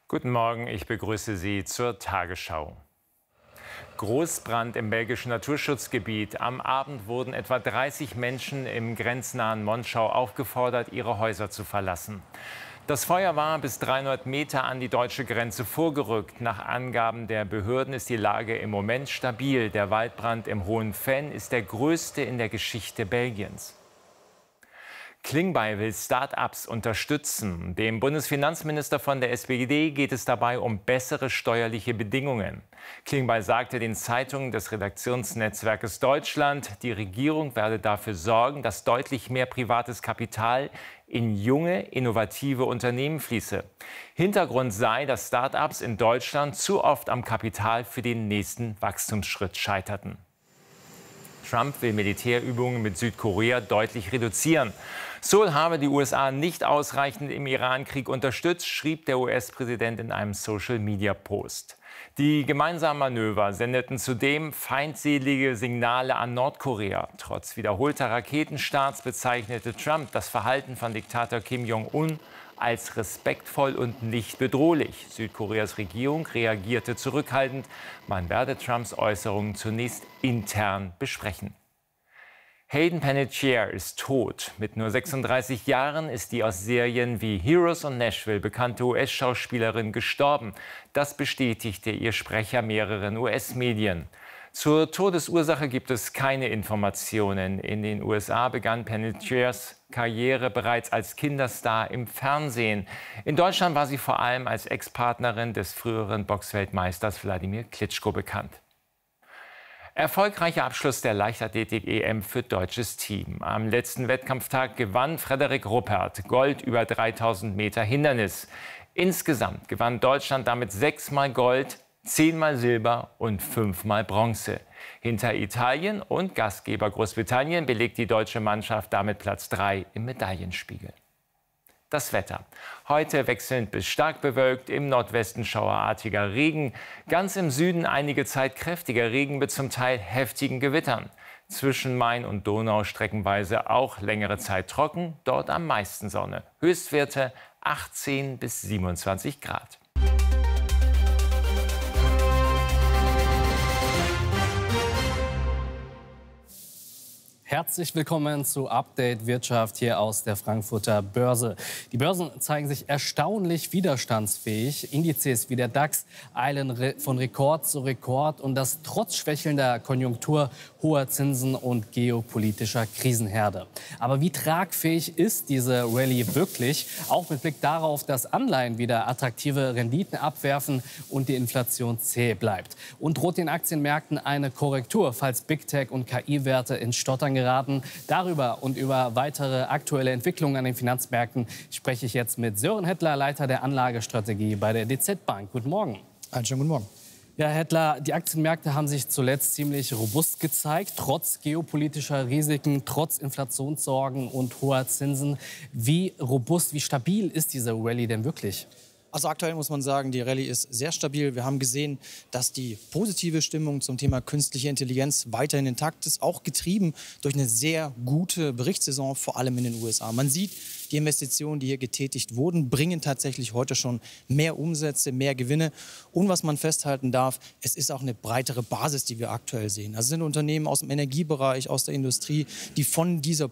Guten Morgen, ich begrüße Sie zur Tagesschau. Großbrand im belgischen Naturschutzgebiet. Am Abend wurden etwa 30 Menschen im grenznahen Monschau aufgefordert, ihre Häuser zu verlassen. Das Feuer war bis 300 Meter an die deutsche Grenze vorgerückt. Nach Angaben der Behörden ist die Lage im Moment stabil. Der Waldbrand im Hohen Venn ist der größte in der Geschichte Belgiens. Klingbeil will Start-ups unterstützen. Dem Bundesfinanzminister von der SPD geht es dabei um bessere steuerliche Bedingungen. Klingbeil sagte den Zeitungen des Redaktionsnetzwerkes Deutschland, die Regierung werde dafür sorgen, dass deutlich mehr privates Kapital in junge, innovative Unternehmen fließe. Hintergrund sei, dass Start-ups in Deutschland zu oft am Kapital für den nächsten Wachstumsschritt scheiterten. Trump will Militärübungen mit Südkorea deutlich reduzieren. Seoul habe die USA nicht ausreichend im Iran-Krieg unterstützt, schrieb der US-Präsident in einem Social-Media-Post. Die gemeinsamen Manöver sendeten zudem feindselige Signale an Nordkorea. Trotz wiederholter Raketenstarts bezeichnete Trump das Verhalten von Diktator Kim Jong-un als respektvoll und nicht bedrohlich. Südkoreas Regierung reagierte zurückhaltend. Man werde Trumps Äußerungen zunächst intern besprechen. Hayden Panettiere ist tot. Mit nur 36 Jahren ist die aus Serien wie Heroes und Nashville bekannte US-Schauspielerin gestorben. Das bestätigte ihr Sprecher mehreren US-Medien. Zur Todesursache gibt es keine Informationen. In den USA begann Panettieres Karriere bereits als Kinderstar im Fernsehen. In Deutschland war sie vor allem als Ex-Partnerin des früheren Boxweltmeisters Wladimir Klitschko bekannt. Erfolgreicher Abschluss der Leichtathletik-EM für deutsches Team. Am letzten Wettkampftag gewann Frederik Ruppert Gold über 3000 Meter Hindernis. Insgesamt gewann Deutschland damit 6-mal Gold, 10-mal Silber und 5-mal Bronze. Hinter Italien und Gastgeber Großbritannien belegt die deutsche Mannschaft damit Platz 3 im Medaillenspiegel. Das Wetter. Heute wechselnd bis stark bewölkt, im Nordwesten schauerartiger Regen. Ganz im Süden einige Zeit kräftiger Regen mit zum Teil heftigen Gewittern. Zwischen Main und Donau streckenweise auch längere Zeit trocken, dort am meisten Sonne. Höchstwerte 18 bis 27 Grad. Herzlich willkommen zu Update Wirtschaft hier aus der Frankfurter Börse. Die Börsen zeigen sich erstaunlich widerstandsfähig. Indizes wie der DAX eilen von Rekord zu Rekord und das trotz schwächelnder Konjunktur, hoher Zinsen und geopolitischer Krisenherde. Aber wie tragfähig ist diese Rallye wirklich? Auch mit Blick darauf, dass Anleihen wieder attraktive Renditen abwerfen und die Inflation zäh bleibt. Und droht den Aktienmärkten eine Korrektur, falls Big Tech und KI-Werte ins Stottern geraten. Darüber und über weitere aktuelle Entwicklungen an den Finanzmärkten spreche ich jetzt mit Sören Hettler, Leiter der Anlagestrategie bei der DZ Bank. Guten Morgen. Einen schönen guten Morgen. Ja, Herr Hettler, die Aktienmärkte haben sich zuletzt ziemlich robust gezeigt, trotz geopolitischer Risiken, trotz Inflationssorgen und hoher Zinsen. Wie robust, wie stabil ist diese Rallye denn wirklich? Also aktuell muss man sagen, die Rallye ist sehr stabil. Wir haben gesehen, dass die positive Stimmung zum Thema künstliche Intelligenz weiterhin intakt ist, auch getrieben durch eine sehr gute Berichtssaison, vor allem in den USA. Man sieht, die Investitionen, die hier getätigt wurden, bringen tatsächlich heute schon mehr Umsätze, mehr Gewinne. Und was man festhalten darf, es ist auch eine breitere Basis, die wir aktuell sehen. Also es sind Unternehmen aus dem Energiebereich, aus der Industrie, die von dieser